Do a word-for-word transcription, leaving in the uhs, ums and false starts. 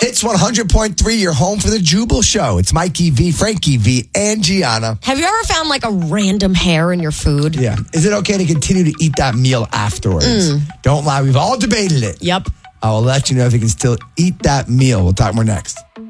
Hits one hundred point three, your home for the Jubal Show. It's Mikey V, Frankie V, and Gianna. Have you ever found like a random hair in your food? Yeah. Is it okay to continue to eat that meal afterwards? Mm. Don't lie. We've all debated it. Yep. I will let you know if you can still eat that meal. We'll talk more next.